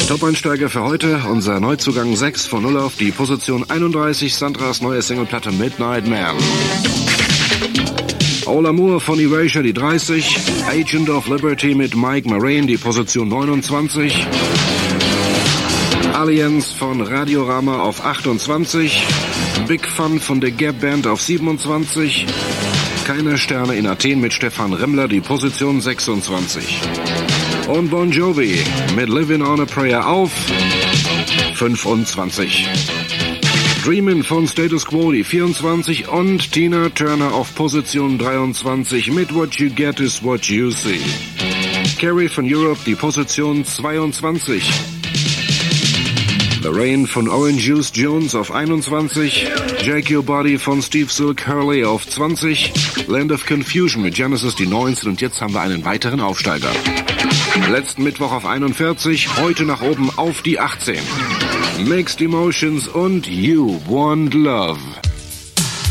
Top-Einsteiger für heute, unser Neuzugang 6 von 0 auf die Position 31, Sandras neue Singleplatte Midnight Man. All Amour von Erasure, die 30, Agent of Liberty mit Mike Moraine, die Position 29, Alliance von Radiorama auf 28, Big Fun von The Gap Band auf 27, Keine Sterne in Athen mit Stefan Remmler, die Position 26. Und Bon Jovi mit Living on a Prayer auf 25. Dreamin' von Status Quo, die 24. Und Tina Turner auf Position 23 mit What You Get Is What You See. Carrie von Europe, die Position 22. The Rain von Orange Juice Jones auf 21. Jake Your Body von Steve Silk Hurley auf 20. Land of Confusion mit Genesis, die 19. Und jetzt haben wir einen weiteren Aufsteiger. Letzten Mittwoch auf 41, heute nach oben auf die 18. Mixed Emotions und You Want Love.